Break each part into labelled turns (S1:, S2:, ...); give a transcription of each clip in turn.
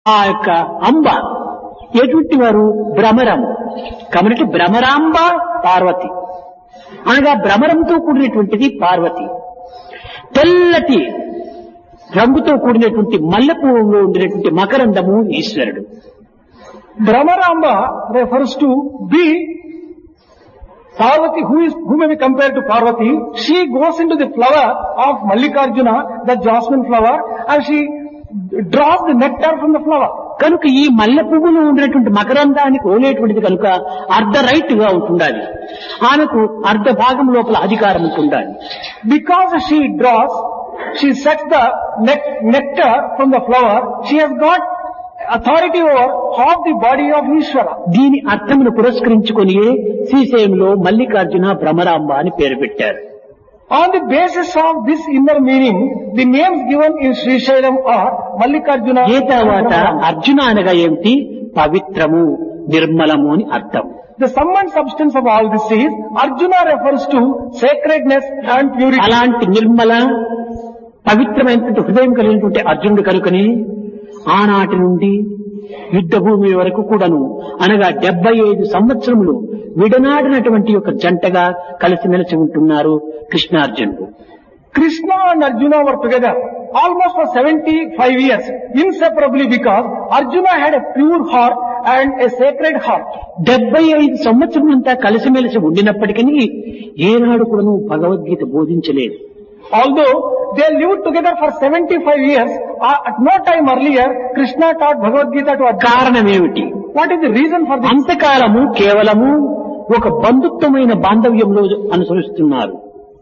S1: ఆ యొక్క అంబ ఎటువంటి వారు భ్రమరం కాబట్టి భ్రమరాంబ పార్వతి అనగా భ్రమరంతో కూడినటువంటిది పార్వతి. తెల్లటి రంగుతో కూడినటువంటి మల్లెపువ్వులో ఉండినటువంటి మకరందము ఈశ్వరుడు.
S2: Brahmaramba refers to be Parvati, who may be compared to Parvati. She goes into the flower of Mallikarjuna, the jasmine flower, and she draws the nectar from the flower.
S1: కనుక ఈ మల్లె పువ్వులో ఉండేటువంటి మకరందానికి ఓలేటువంటిది కనుక అర్ధ రైట్ గా ఉంటుండాలి, ఆమెకు అర్ధ భాగం లోపల అధికారం ఉంటుండాలి.
S2: Because she sets the nectar from the flower, she has got authority over half the body of Ishvara.
S1: దీని అర్థమును పురస్కరించుకొని శ్రీశైలంలో మల్లికార్జున భ్రమరాంబ అని పేరు పెట్టారు.
S2: On the basis of this inner meaning, the names given in Srishailam are Mallikarjuna.
S1: ఏ తర్వాత అర్జున అనగా ఏమిటి? పవిత్రము, నిర్మలము అని అర్థం.
S2: The sum and substance of all this is Arjuna refers to sacredness and purity.
S1: అలాంటి నిర్మల పవిత్రమైనటువంటి హృదయం కలిగినటువంటి అర్జునుడు కనుకని ఆనాటి నుండి యుద్ధ భూమి వరకు కూడాను అనగా 75 సంవత్సరములు విడనాడినటువంటి ఒక జంటగా కలిసిమెలిసి ఉంటున్నారు కృష్ణార్జునుడు.
S2: Krishna and Arjuna were together almost for 75 years, inseparably, because Arjuna had a pure heart and a sacred heart.
S1: 75 సంవత్సరములంతా కలిసిమెలిసి ఉండినప్పటికీ ఏనాడు కూడాను Bhagavad Gita బోధించలేదు.
S2: Although they lived together for 75 years, at no time earlier Krishna taught Bhagavad Gita to Arjuna.
S1: కారణమేమిటి?
S2: What is the reason for this?
S1: అంతకాలము కేవలము ఒక బంధుత్వమైన బాంధవ్యంలో అనుసరిస్తున్నారు.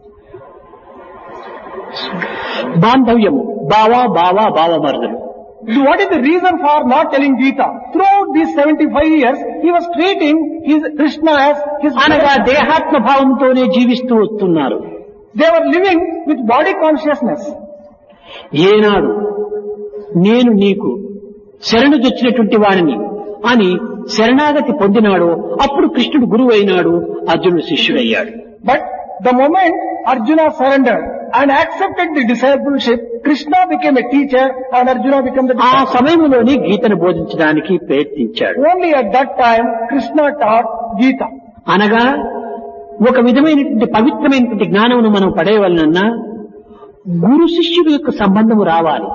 S1: బాంధవ్యము బావ మరుదులు.
S2: What is the reason for not telling Gita? Throughout these 75 years, he was treating his Krishna as his
S1: అనగా దేహాత్మ భావంతోనే జీవిస్తూ వస్తున్నారు.
S2: They were living with body consciousness.
S1: ఏనాడు నేను నీకు శరణు తెచ్చినటువంటి వాడిని అని శరణాగతి పొందినాడో అప్పుడు కృష్ణుడు గురువు అయినాడు, అర్జునుడు శిష్యుడయ్యాడు.
S2: But the moment Arjuna surrendered and accepted the discipleship, Krishna became a teacher and Arjuna became the
S1: ఆ
S2: disciple.
S1: సమయంలోనే గీతను బోధించడానికి ప్రయత్నించాడు.
S2: Only at that time Krishna taught Gita.
S1: అనగా ఒక విధమైనటువంటి పవిత్రమైనటువంటి జ్ఞానమును మనం పడేయవలనన్నా గురు శిష్యుల యొక్క సంబంధము రావాలి.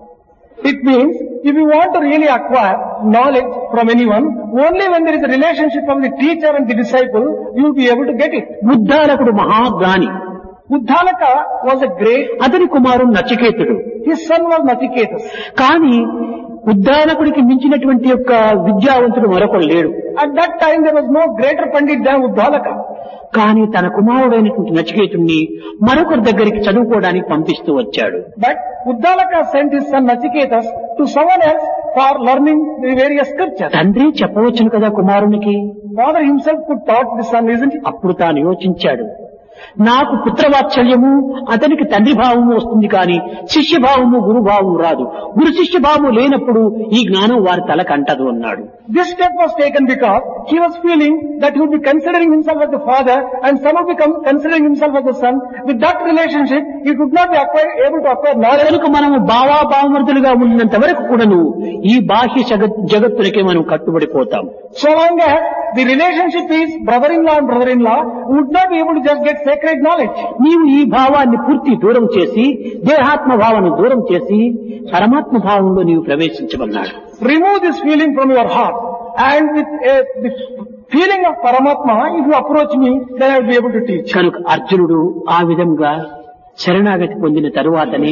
S2: It means if you want to really acquire knowledge from anyone, only when there is a relationship of the teacher and the disciple, you will be able to get it.
S1: ఉద్దాలకుడు మహాజ్ఞాని,
S2: Uddalaka was a great,
S1: అతని కుమారుడు నచికేతుడు.
S2: his son was Nachiketas.
S1: కానీ ఉద్దాలకుడికి మించినటువంటి యొక్క విద్యావంతుడు మరొకడు లేడు.
S2: At that time there was no greater Pandit than Uddalaka.
S1: కానీ తన కుమారుడైనటువంటి నచికేతుణ్ణి మరొకరి దగ్గరికి చదువుకోవడానికి పంపిస్తూ వచ్చాడు.
S2: But Uddalaka sent his son Nachiketas to someone else for learning the various scriptures.
S1: తండ్రి చెప్పవచ్చును కదా కుమారునికి.
S2: Father himself could taught the son, isn't it?
S1: అప్పుడు తాను యోచించాడు, నాకు పుత్రవాత్సల్యము అతనికి తండ్రి భావము వస్తుంది కానీ శిష్యభావము గురుభావము రాదు. గురు శిష్యభావము లేనప్పుడు ఈ జ్ఞానం వారి తలకంటదు అన్నాడు.
S2: This step was taken because he was feeling that he would be considering himself as the father and son would be considering himself as the son. With that relationship, he could not be able to acquire knowledge.
S1: కనుక మనము భావమర్దులుగా ఉన్నంత వరకు కూడాను ఈ బాహ్య జగత్తులకే మనం కట్టుబడిపోతాం.
S2: So long as the relationship is brother-in-law and brother-in-law, we would not be able to just get sacred knowledge.
S1: నీవు ఈ భావాన్ని పూర్తి దూరం చేసి దేహాత్మ భావాన్ని దూరం చేసి పరమాత్మ భావంలో నీవు ప్రవేశించమన్నాడు.
S2: Remove this feeling from your heart, and with the feeling of Paramatma, if you approach me, then I will be able to teach.
S1: కనుక అర్జునుడు ఆ విధంగా శరణాగతి పొందిన తరువాతనే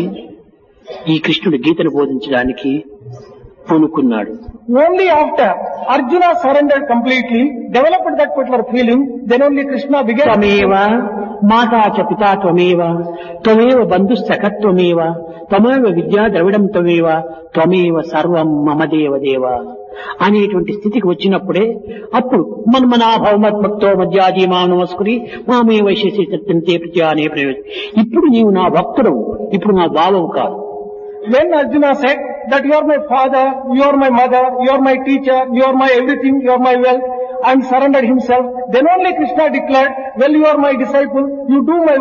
S1: ఈ కృష్ణుడు గీతను బోధించడానికి పూనుకున్నాడు.
S2: Only after Arjuna surrendered completely, developed that particular feeling, then only Krishna began.
S1: త్వమేవ మాతా చ పితా త్వమేవ త్వమేవ బంధుస్సఖత్వమేవ త్వమేవ విద్యా ద్రవిడం త్వమేవ సర్వం మమ దేవ అనేటువంటి స్థితికి వచ్చినప్పుడే అప్పుడు మన్మనాభవమత్మక్తో మధ్యాజీ మాం నమస్కురి మామే వైశేషి సత్యంతే ప్రత్యానే ప్రయోజనం. ఇప్పుడు నీవు నా భక్తుడవు, ఇప్పుడు నా భావవు కాదు.
S2: When Arjuna said that you are my father, you are my mother, you are my teacher, you are my everything, you are my wealth, and surrendered himself, then only Krishna declared, well, you are my disciple, you do my work,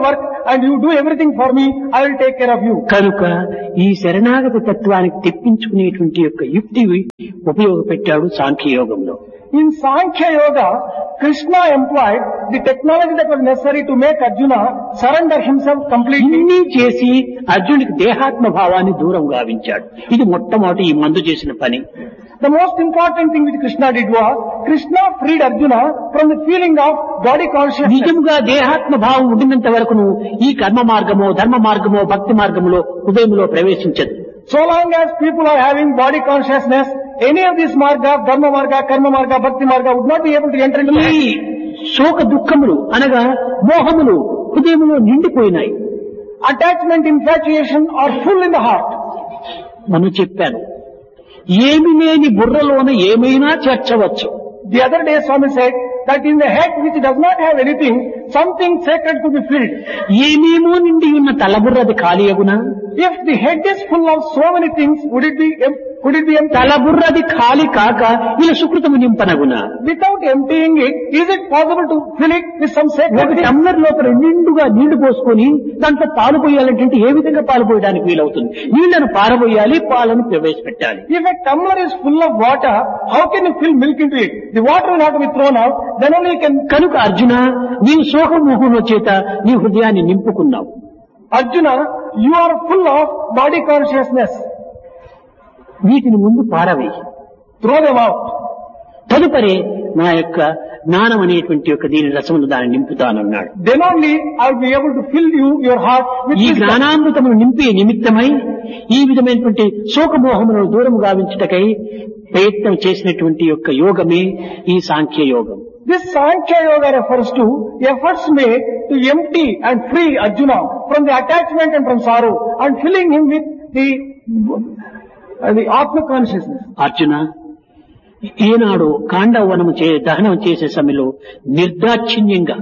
S2: and you do everything for me, I will take care of you.
S1: కనుక ఈ శరణాగత తత్వానికి తెప్పించుకునేటువంటి యొక్క యుక్తి ఉపయోగపెట్టాడు సాంఖ్యయోగంలో.
S2: In Sankhya Yoga, Krishna employed the technology that was necessary to make Arjuna surrender himself completely.
S1: ఇన్ని చేసి అర్జునుడికి దేహాత్మ భావాన్ని దూరం గావించాడు. ఇది మొట్టమొదటి ఈ మందు చేసిన పని.
S2: The most important thing which Krishna did was, Krishna freed Arjuna from the feeling of body consciousness.
S1: నిజంగా దేహాత్మ భావం ఉండినంత వరకును ఈ కర్మ మార్గమో ధర్మ మార్గమో భక్తి మార్గములో హృదయంలో ప్రవేశించదు.
S2: So long as people are having body consciousness, any of these marga, dharma marga, karma marga, bhakti marga would not be able to enter into the
S1: ఈ శోక దుఃఖములు అనగా మోహములు హృదయంలో నిండిపోయినాయి.
S2: attachment, infatuation are full in the heart.
S1: మనం చెప్పాను, ఏమి లేని బుర్రలోన ఏమైనా చేర్చవచ్చు.
S2: The other day Swami said that in the head which does not have anything, something sacred could be filled.
S1: ఏమేమో నిండి ఉన్న తలబుర్రది ఖాళీ అగునా?
S2: If the head is full of so many things, could it be empty?
S1: తలబుర్రది ఖాళీ కాక ఇలా సుకృతము నింపనగునా?
S2: Without emptying it, is it possible to fill it with some sacred
S1: ఒక
S2: things?
S1: టమ్లర్ లోపల నిండుగా నీళ్లు పోసుకొని దాంట్లో పాలు పోయాలంటే ఏ విధంగా పాలు పోయడానికి వీలవుతుంది? నీళ్లను పారబోయాలి, పాలను ప్రవేశపెట్టాలి.
S2: If a tumbler is full of water, how can you fill milk into it? The water will have to be thrown out, then only you can.
S1: కనుక అర్జున, నీవు శోకమోహంలో చేత నీ హృదయాన్ని నింపుకున్నావు.
S2: Arjuna, you are full of body consciousness.
S1: వీటిని ముందు పారవేయి,
S2: Throw them out.
S1: తదుపరి నా యొక్క జ్ఞానం అనేటువంటి యొక్క దీని రసమును దాన్ని నింపుతానన్నాడు.
S2: Then only I will be able to fill your heart with
S1: ఈ
S2: wisdom.
S1: జ్ఞానామృతమును నింపే నిమిత్తమై ఈ విధమైనటువంటి శోకమోహములను దూరం గావించుటకై ప్రయత్నం చేసినటువంటి యొక్క యోగమే ఈ సాంఖ్య యోగం.
S2: This Sankhya Yoga refers to efforts made to empty and free Arjuna from the attachment and from sorrow and filling him with the Atma consciousness.
S1: Arjuna, ఈనాడు కాండవనము దహనం చేసే సమయంలో నిర్దాక్షిణ్యంగా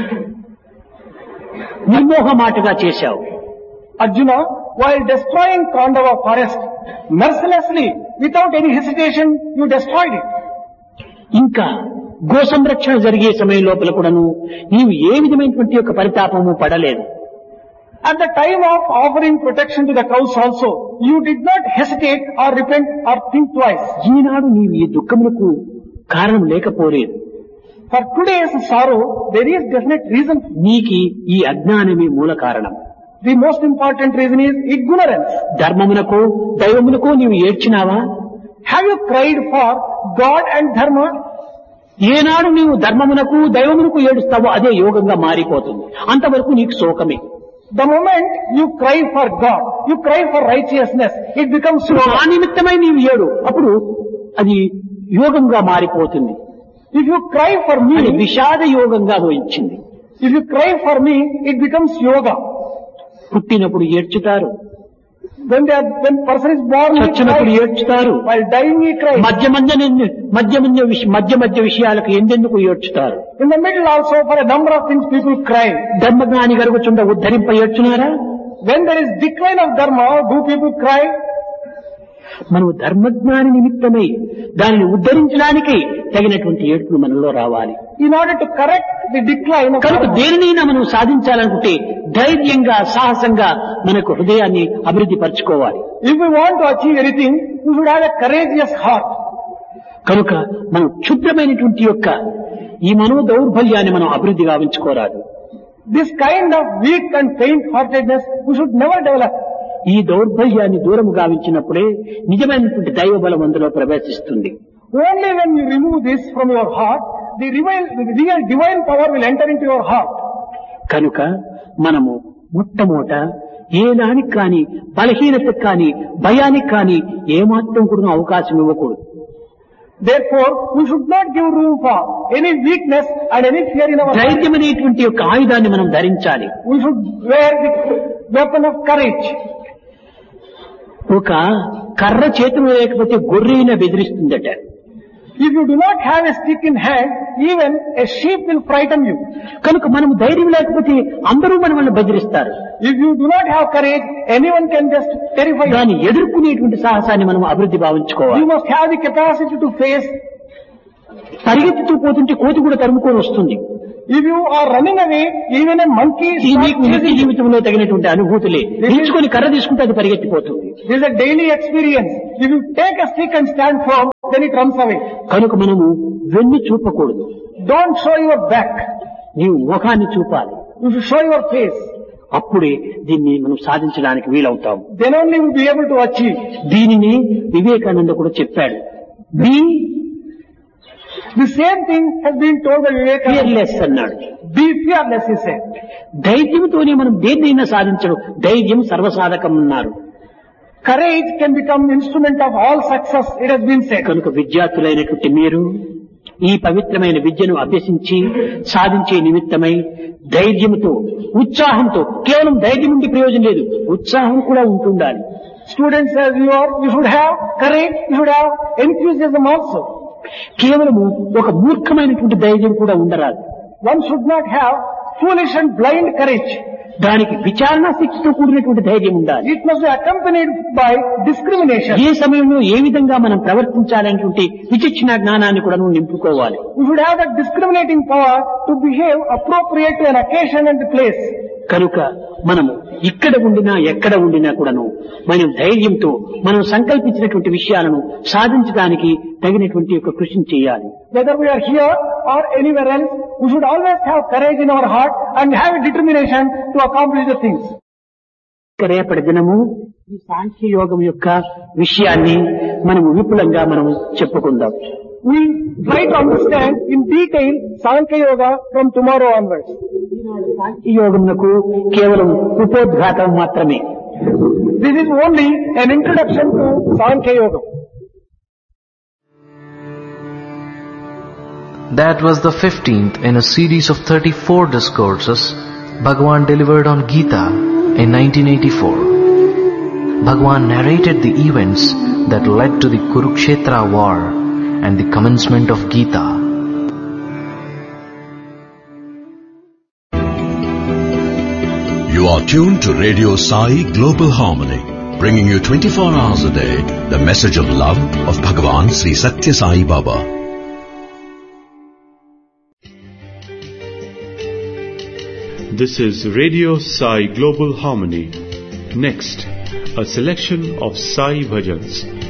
S1: నిర్మోహమాటగా చేశావు.
S2: Arjuna, while destroying Kandava forest, mercilessly, without any hesitation, you destroyed it.
S1: ఇంకా go సంరక్షణ జరిగే సమయం లోపల కూడాను నీవు ఏ విధమైనటువంటి యొక్క పరితాపము పడలేదు.
S2: At the time of offering protection to the cows also, you did not hesitate or repent or think twice.
S1: ఈనాడు నీవు ఈ దుఃఖములకు కారణం లేకపోలేదు.
S2: For today's sorrow, there is definite reason.
S1: నీకి ఈ అజ్ఞానమే మూల కారణం.
S2: The most important reason is ignorance.
S1: ధర్మమునకు దైవమునకు నీవు ఏడ్చినావా?
S2: Have you cried for God and Dharma?
S1: ఏనాడు నీవు ధర్మమునకు దైవమునకు ఏడుస్తావో అదే యోగంగా మారిపోతుంది. అంతవరకు నీకు శోకమే.
S2: The moment you cry for God, you cry for righteousness, it becomes
S1: ఆ నిమిత్తమై నీవు ఏడు, అప్పుడు అది యోగంగా మారిపోతుంది.
S2: If you cry for
S1: అది
S2: me,
S1: విషాద యోగంగా వచ్చింది.
S2: if you cry for me, it becomes yoga.
S1: పుట్టినప్పుడు ఏడ్చుతారు,
S2: When person is born, he
S1: చచ్చినప్పుడు
S2: cries.
S1: ఏడ్చుతారు,
S2: While dying, he cries.
S1: మధ్య విషయాలకు ఎందెందుకు ఏడ్చుతారు.
S2: In the middle also, for a number of things, people cry.
S1: ధర్మజ్ఞాని గరుగుచుండ ఉద్ధరింప ఏడ్చున్నారా?
S2: When there is decline of Dharma, do people cry?
S1: మనం ధర్మజ్ఞాని నిమిత్తమై దానిని ఉద్ధరించడానికి తగినటువంటి ఏడుపులు మనలో రావాలి.
S2: In order to correct the decline of
S1: కనుక
S2: Dharma,
S1: దేనినైనా మనం సాధించాలనుకుంటే ధైర్యంగా సాహసంగా మనకు హృదయాన్ని అభివృద్ధి పరచుకోవాలి.
S2: if we want to achieve anything, we should have a courageous heart.
S1: కనుక మనం క్షుద్రమైనటువంటి యొక్క ఈ మనో దౌర్బల్యాన్ని మనం అభివృద్ధి గావించుకోరాదు.
S2: This kind of weak and faint-heartedness, we should never develop.
S1: ఈ దౌర్బల్యాన్ని దూరం గావించినప్పుడే నిజమైనటువంటి దైవ బలం అందులో ప్రవేశిస్తుంది.
S2: Only when you remove this from your heart, the real divine power will enter into your heart.
S1: కనుక మనము మొట్టమొదట ఏ దానికి కానీ బలహీనతకు కానీ భయానికి కానీ ఏమాత్రం కూడా అవకాశం ఇవ్వకూడదు.
S2: Therefore, we should not give room for any weakness and any fear in our heart.
S1: ధైర్యం అనేటువంటి యొక్క ఆయుధాన్ని మనం ధరించాలి.
S2: We should wear the weapon of courage.
S1: ఒక కర్ర చేతులు లేకపోతే గొర్రెన బెదిరిస్తుందట.
S2: If you do not have a stick in hand, even a sheep will frighten you.
S1: కనుక మనం ధైర్యం లేకపోతే అందరూ మనల్ని బెదిరిస్తారు.
S2: If you do not have courage, anyone can just terrify you.
S1: దాన్ని ఎదుర్కొనేటువంటి సాహసాన్ని మనం అభివృద్ధి భావించుకోవాలి.
S2: You must have the capacity to face.
S1: పరిగెత్తుతూ పోతుంటే కోతి కూడా తరుముకొని వస్తుంది.
S2: If you are running away, even a monkey
S1: ఈ
S2: starts
S1: నీకు నిత్య
S2: chasing you.
S1: జీవితంలో తగినటువంటి అనుభూతులే. నిల్చుకొని కర్ర తీసుకుంటే అది పరిగెత్తిపోతుంది.
S2: This is a daily experience. If you take a stick and stand firm, then it runs away.
S1: కనుక మనము వెన్ను చూపకూడదు.
S2: Don't show your back.
S1: నీవు ముఖాన్ని చూపాలి.
S2: You should show your face.
S1: అప్పుడే దీన్ని మనం సాధించడానికి వీలవుతాం.
S2: Then only you will be able to achieve.
S1: దీనిని వివేకానంద కూడా చెప్పాడు. Be
S2: The same thing has been told by Vivekananda.
S1: Fearless అన్నాడు.
S2: Be fearless, he said.
S1: ధైర్యంతోనే మనం దేన్నైనా సాధించడం. ధైర్యం సర్వసాధకం అన్నారు.
S2: Courage can become instrument of all success, it has been said.
S1: కనుక విద్యార్థులైనటువంటి మీరు ఈ పవిత్రమైన విద్యను అభ్యసించి సాధించే నిమిత్తమై ధైర్యంతో ఉత్సాహంతో, కేవలం ధైర్యం ఉండి ప్రయోజనం లేదు, ఉత్సాహం కూడా ఉంటుండాలి.
S2: Students as you are, you should have courage, you should have enthusiasm also.
S1: కేవలము ఒక మూర్ఖమైనటువంటి ధైర్యం కూడా ఉండరాదు.
S2: One should not have foolish and blind courage.
S1: దానికి విచారణ శక్తితో కూడినటువంటి ధైర్యం ఉండాలి.
S2: It must be accompanied by discrimination.
S1: ఏ సమయంలో ఏ విధంగా మనం ప్రవర్తించాలనేటువంటి విచక్షణ జ్ఞానాన్ని కూడా నింపుకోవాలి.
S2: You should have that discriminating power to behave appropriate to an occasion and place.
S1: కనుక మనము ఇక్కడ ఉండినా ఎక్కడ ఉండినా కూడాను మనం ధైర్యంతో మనం సంకల్పించినటువంటి విషయాలను సాధించడానికి తగినటువంటి యొక్క కృషిని చేయాలి.
S2: Whether we are here or anywhere else, we should always have courage in our heart and have a determination to accomplish the things.
S1: రేపటి దినము ఈ సాంఖ్య యోగం యొక్క విషయాన్ని మనము విపులంగా మనం చెప్పుకుందాం.
S2: We'll try to understand in detail Sankhya Yoga from tomorrow onwards.
S1: ఈ యోగమునకు కేవలం ఉపోద్ఘాతం మాత్రమే.
S2: This is only an introduction to Sankhya Yoga.
S3: That was the 15th in a series of 34 discourses Bhagavan delivered on Gita in 1984. Bhagavan narrated the events that led to the Kurukshetra war and the commencement of Gita.
S4: You are tuned to Radio Sai Global Harmony, bringing you 24 hours a day the message of love of Bhagavan Sri Satya Sai Baba.
S5: This is Radio Sai Global Harmony. Next, a selection of Sai Bhajans